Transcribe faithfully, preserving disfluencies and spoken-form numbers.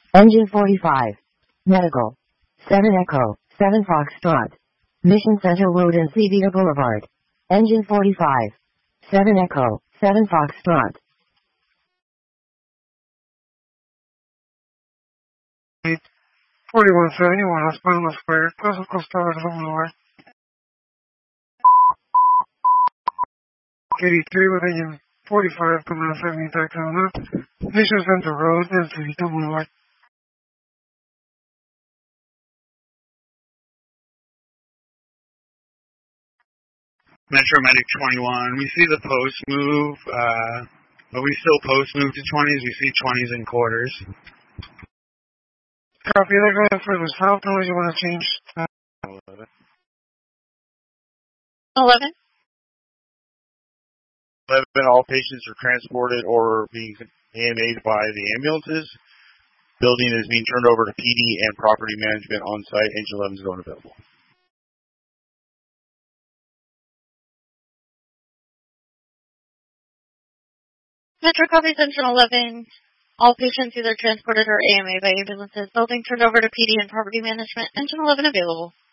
Engine forty-five. Medical. seven Echo, seven Foxtrot. Mission Center Road and Cedar Boulevard. Engine forty-five. seven Echo, seven Foxtrot. forty-one seventy-one, Las Palmas Square, Paso Costa Verde Boulevard. eighty-three with engine forty-five coming out seventy Daytona. Mission Center Road and Cedar Boulevard. Metro Medic twenty-one, we see the post move, uh, but we still post move to twenties. We see twenties in quarters. Copy, they're going further south unless you want to change. Uh, eleven. eleven. eleven, all patients are transported or being A M A'd by the ambulances. Building is being turned over to P D and property management on site. Engine eleven is going available. Metro copies Engine eleven. All patients either transported or A M A by ambulances. Building turned over to P D and property management. Engine eleven available.